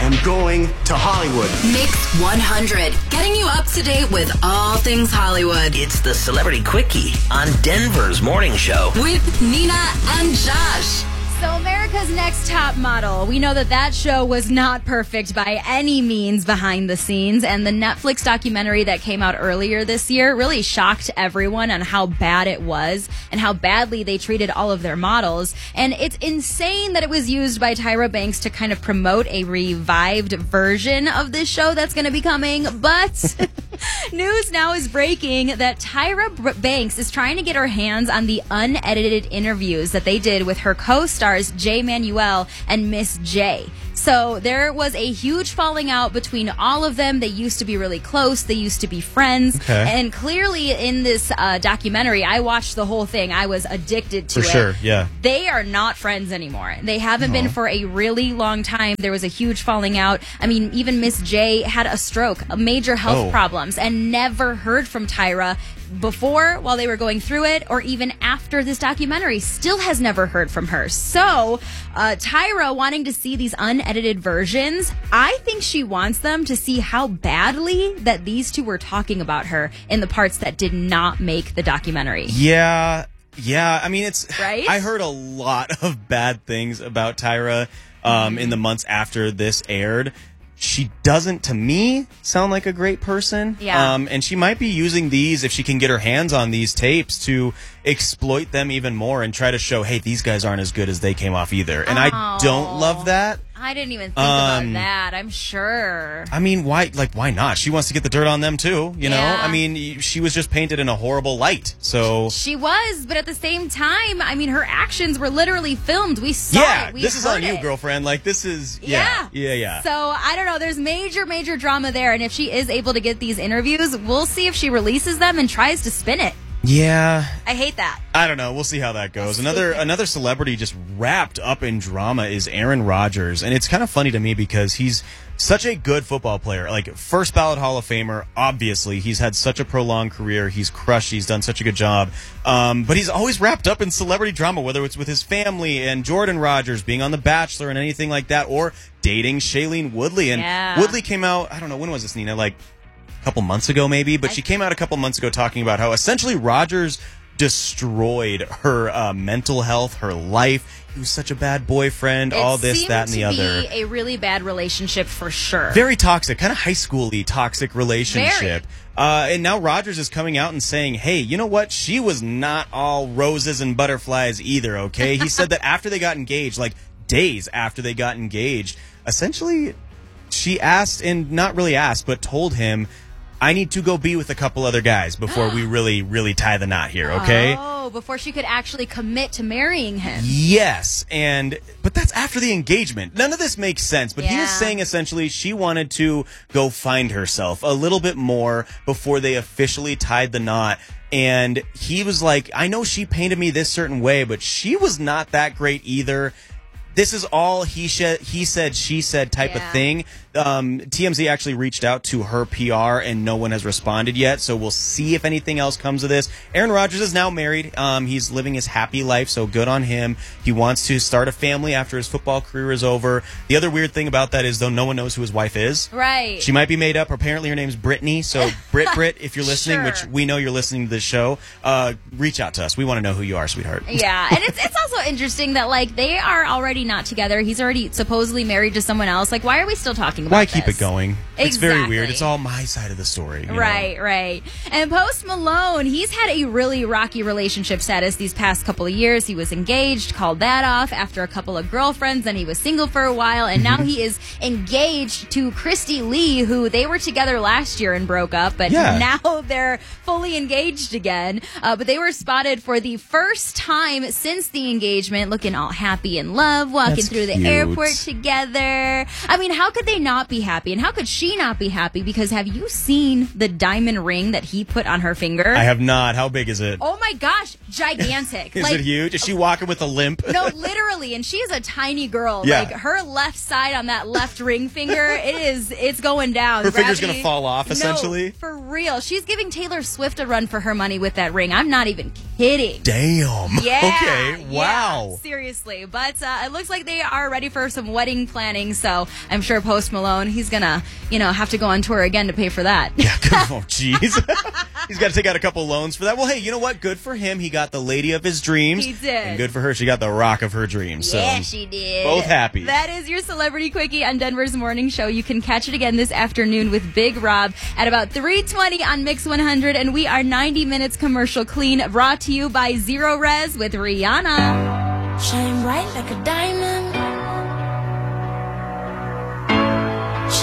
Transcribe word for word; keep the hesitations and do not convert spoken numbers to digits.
am going to Hollywood. Mix one hundred, getting you up to date with all things Hollywood. It's the Celebrity Quickie on Denver's Morning Show. With Nina and Josh. So America's Next Top Model. We know that that show was not perfect by any means behind the scenes, and the Netflix documentary that came out earlier this year really shocked everyone on how bad it was and how badly they treated all of their models. And it's insane that it was used by Tyra Banks to kind of promote a revived version of this show that's going to be coming. But news now is breaking that Tyra Banks is trying to get her hands on the unedited interviews that they did with her co-stars Jay Manuel and Miss J. So there was a huge falling out between all of them. They used to be really close. They used to be friends. Okay. And clearly in this uh, documentary, I watched the whole thing. I was addicted to For it. sure, yeah. They are not friends anymore. They haven't been for a really long time. There was a huge falling out. I mean, even Miss J had a stroke, major health Oh. problems, and never heard from Tyra before, while they were going through it, or even after this documentary. Still has never heard from her. So, uh, Tyra wanting to see these unedited versions, I think she wants them to see how badly that these two were talking about her in the parts that did not make the documentary. Yeah, yeah. I mean, it's. Right? I heard a lot of bad things about Tyra um, in the months after this aired. She doesn't, to me, sound like a great person. Yeah. Um, and she might be using these, if she can get her hands on these tapes, to exploit them even more and try to show, hey, these guys aren't as good as they came off either. And I don't love that. I didn't even think Um, about that, I'm sure. I mean, why? Like, why not? She wants to get the dirt on them too. You know. Yeah. I mean, she was just painted in a horrible light. So She was, but at the same time, I mean, her actions were literally filmed. We saw yeah, it. We this is heard on you, it. girlfriend. Like, this is yeah, yeah, yeah. So I don't know. There's major, major drama there, and if she is able to get these interviews, we'll see if she releases them and tries to spin it. Yeah. I hate that. I don't know. We'll see how that goes. Another another celebrity just wrapped up in drama is Aaron Rodgers, and it's kind of funny to me because he's such a good football player. Like, first ballot Hall of Famer, obviously. He's had such a prolonged career. He's crushed. He's done such a good job. Um, but he's always wrapped up in celebrity drama, whether it's with his family and Jordan Rodgers being on The Bachelor and anything like that, or dating Shailene Woodley. And Yeah. Woodley came out, I don't know, when was this, Nina? Like, couple months ago maybe, but she came out a couple months ago talking about how essentially Rodgers destroyed her uh, mental health, her life. He was such a bad boyfriend, It all this, seemed that, and the to other. be a really bad relationship for sure. Very toxic, kind of high school-y toxic relationship. Very. Uh, and now Rodgers is coming out and saying, hey, you know what? She was not all roses and butterflies either, okay? He said that after they got engaged, like days after they got engaged, essentially she asked, and not really asked, but told him, I need to go be with a couple other guys before we really, really tie the knot here, okay? Oh, before she could actually commit to marrying him. Yes, and but that's after the engagement. None of this makes sense, but he Yeah. is saying essentially she wanted to go find herself a little bit more before they officially tied the knot. And he was like, I know she painted me this certain way, but she was not that great either. This is all he, sh- he said, she said type Yeah. of thing. Um, T M Z actually reached out to her P R, and no one has responded yet, so we'll see if anything else comes of this. Aaron Rodgers is now married. Um, he's living his happy life, so good on him. He wants to start a family after his football career is over. The other weird thing about that is, though, no one knows who his wife is. Right. She might be made up. Apparently, her name's Brittany. So, Brit Brit, if you're listening, Sure. which we know you're listening to this show, uh, reach out to us. We want to know who you are, sweetheart. Yeah, and it's it's also interesting that, like, they are already not together. He's already supposedly married to someone else. Like, why are we still talking about Why this? keep it going? It's very Exactly. weird. It's all my side of the story. you know? Right, right. And Post Malone, he's had a really rocky relationship status these past couple of years. He was engaged, called that off after a couple of girlfriends, then he was single for a while, and now he is engaged to Christy Lee, who they were together last year and broke up, but Yeah. now they're fully engaged again. Uh, but they were spotted for the first time since the engagement, looking all happy in love, walking That's through the cute. airport together. I mean, how could they not be happy? And how could she not be happy? Because have you seen the diamond ring that he put on her finger? I have not. How big is it? Oh my gosh, gigantic. Is like, it huge? Is she walking with a limp? No, literally. And she is a tiny girl. Yeah. Like, her left side on that left ring finger, it is, it's going down. Her finger's Gravity- gonna fall off, essentially? No, for real. She's giving Taylor Swift a run for her money with that ring. I'm not even kidding. Damn. Yeah. Okay. Wow. Yeah, seriously. But uh, it looks like they are ready for some wedding planning. So I'm sure Post Malone, he's going to, you know, have to go on tour again to pay for that. Yeah. Oh, jeez. He's got to take out a couple loans for that. Well, hey, you know what? Good for him. He got the lady of his dreams. He did. And good for her. She got the rock of her dreams. Yeah, so she did. Both happy. That is your Celebrity Quickie on Denver's Morning Show. You can catch it again this afternoon with Big Rob at about three twenty on Mix one hundred. And we are ninety minutes commercial clean, brought to you by Zero Res with Rihanna. Shine bright like a diamond.